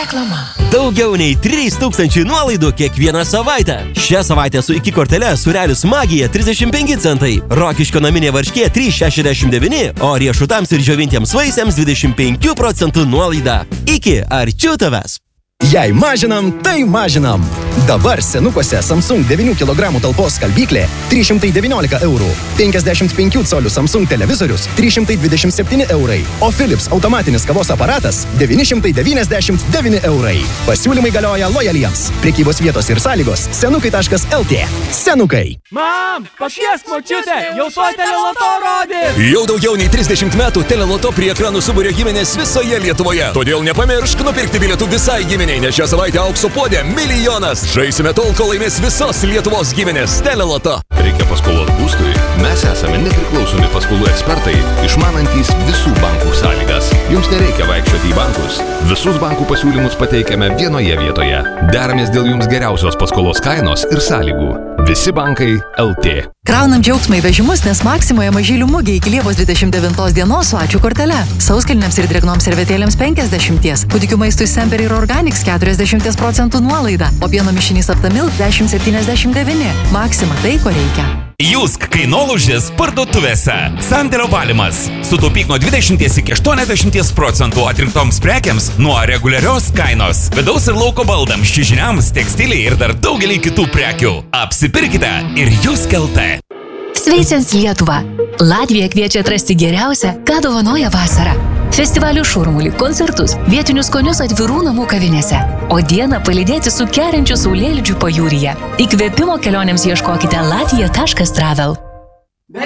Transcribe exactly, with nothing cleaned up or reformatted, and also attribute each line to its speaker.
Speaker 1: Reklama.
Speaker 2: Daugiau nei trys tūkstančiai nuolaidų kiekvieną savaitę. Šią savaitę su iki kortele Sūrelis Magija trisdešimt penki centai, Rokiškio naminė varškė trys šešiasdešimt devyni, o riešutams ir džiovintiems vaisiams dvidešimt penkių procentų nuolaida. Iki arčiau tavęs.
Speaker 3: Jei mažinam, tai mažinam. Dabar senukuose Samsung devynių kilogramų talpos skalbyklė trys šimtai devyniolika eurų, penkiasdešimt penkių colių Samsung televizorius trys šimtai dvidešimt septyni eurai, o Philips automatinis kavos aparatas devyni šimtai devyniasdešimt devyni eurai. Pasiūlymai galioja lojaliems. Prekybos vietos ir sąlygos senukai taškas lt. Senukai.
Speaker 4: Mam, pakviesk močiutę, jau tuoj Teleloto rodė.
Speaker 5: Jau daugiau nei trisdešimt metų Teleloto prie ekranų suburia giminės visoje Lietuvoje. Todėl nepamiršk nupirkti bilietų visai giminei, nes šią savaitę aukso puodė milijonas. Žaisime tol, kol laimės visos Lietuvos giminės. Teleloto.
Speaker 6: Reikia paskolos būstui? Mes esame nepriklausomi paskolų ekspertai, išmanantys visų bankų sąlygas. Jums nereikia vaikščioti į bankus. Visus bankų pasiūlymus pateikiame vienoje vietoje. Deramės dėl jums geriausios paskolos kainos ir sąlygų. Visi bankai L T.
Speaker 1: Kraunam džiaugsmą į vežimus, nes Maksimoje mažylių mugė iki Liepos dvidešimt devintos dienos su ačiū kortele. Sauskelniams ir drėgnoms servetėlėms penkiasdešimt, kūdikių maistui Semper ir Organics keturiasdešimt procentų nuolaida, o pieno mišinys Aptamilk dešimt septyniasdešimt devyni. Maksima tai, ko reikia.
Speaker 7: Jusk kainolaužis parduotuvėse. Sandėlio valymas. Sutaupyk nuo dvidešimt iki aštuoniasdešimt procentų atrinktoms prekiams nuo reguliarios kainos. Vidaus ir lauko baldams, čiužiniams, tekstiliai ir dar daugelį kitų prekių. Apsipirkite ir Jusk L T.
Speaker 8: Sveicins Lietuvą. Latvija kviečia atrasti geriausią, ką dovanoja vasara. Festivalių šurmulį, koncertus, vietinius skonius atvirų namų kavinėse. O dieną palydėti su keriančiu saulėlydžiu pajūryje. Įkvėpimo kelionėms ieškokite latvija taškas travel.